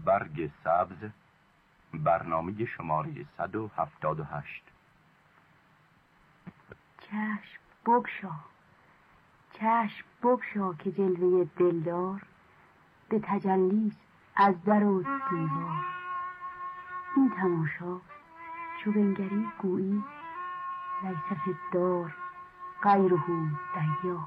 برگ سبز، برنامه شماره 178. چشم بگشا، چشم بگشا که جلوه دلدار به تجلیست از در و دیوار. این تماشا چو بنگری گویی لیس فی الدار غیره دیار.